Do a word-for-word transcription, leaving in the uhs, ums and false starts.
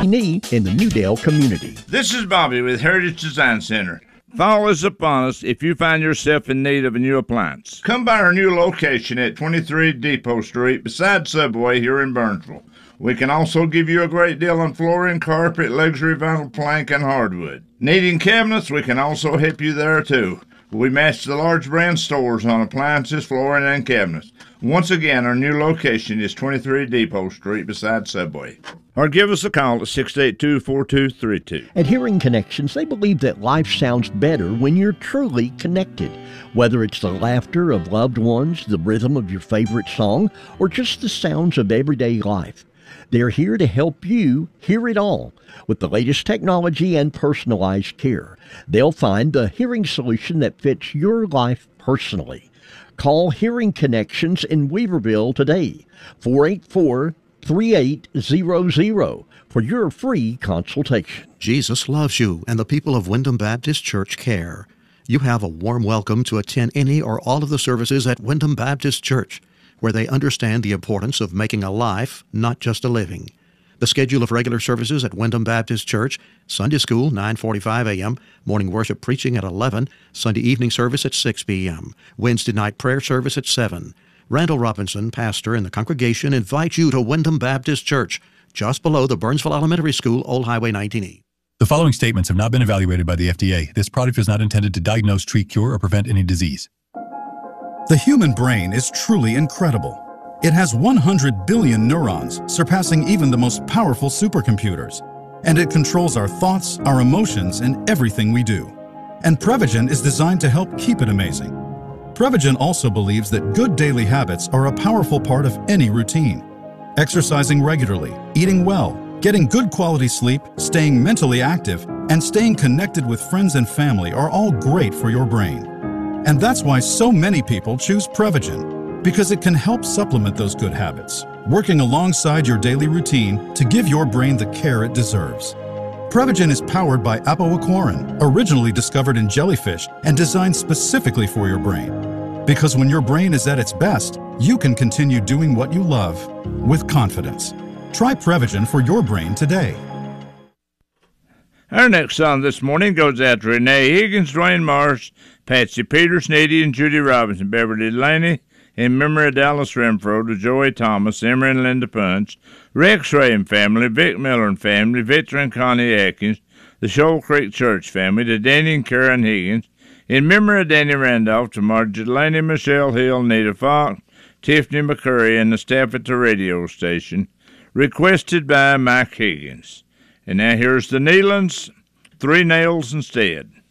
need in the Newdale community. This is Bobby with Heritage Design Center. Fall is upon us if you find yourself in need of a new appliance. Come by our new location at twenty-three Depot Street beside Subway here in Burnsville. We can also give you a great deal on flooring, carpet, luxury vinyl plank, and hardwood. Needing cabinets, we can also help you there too. We match the large brand stores on appliances, flooring, and cabinets. Once again, our new location is twenty-three Depot Street beside Subway. Or give us a call at six eight two, four two three two. At Hearing Connections, they believe that life sounds better when you're truly connected. Whether it's the laughter of loved ones, the rhythm of your favorite song, or just the sounds of everyday life. They're here to help you hear it all with the latest technology and personalized care. They'll find the hearing solution that fits your life personally. Call Hearing Connections in Weaverville today, four eight four, three eight zero zero, for your free consultation. Jesus loves you, and the people of Wyndham Baptist Church care. You have a warm welcome to attend any or all of the services at Wyndham Baptist Church, where they understand the importance of making a life, not just a living. The schedule of regular services at Wyndham Baptist Church: Sunday school, nine forty-five a.m., morning worship preaching at eleven, Sunday evening service at six p.m., Wednesday night prayer service at seven. Randall Robinson, pastor in the congregation, invites you to Wyndham Baptist Church, just below the Burnsville Elementary School, Old Highway nineteen E. The following statements have not been evaluated by the F D A. This product is not intended to diagnose, treat, cure, or prevent any disease. The human brain is truly incredible. It has one hundred billion neurons, surpassing even the most powerful supercomputers. And it controls our thoughts, our emotions, and everything we do. And Prevagen is designed to help keep it amazing. Prevagen also believes that good daily habits are a powerful part of any routine. Exercising regularly, eating well, getting good quality sleep, staying mentally active, and staying connected with friends and family are all great for your brain. And that's why so many people choose Prevagen, because it can help supplement those good habits, working alongside your daily routine to give your brain the care it deserves. Prevagen is powered by apoaquarin, originally discovered in jellyfish and designed specifically for your brain. Because when your brain is at its best, you can continue doing what you love with confidence. Try Prevagen for your brain today. Our next song this morning goes out to Renee Higgins, Dwayne Marsh, Patsy Peters, Nadie and Judy Robinson, Beverly Delaney, in memory of Dallas Renfro, to Joey Thomas, Emma and Linda Punch, Rex Ray and family, Vic Miller and family, Victor and Connie Atkins, the Shoal Creek Church family, to Danny and Karen Higgins, in memory of Danny Randolph, to Margie Delaney, Michelle Hill, Nita Fox, Tiffany McCurry, and the staff at the radio station, requested by Mike Higgins. And now here's the Nealons, Three Nails Instead.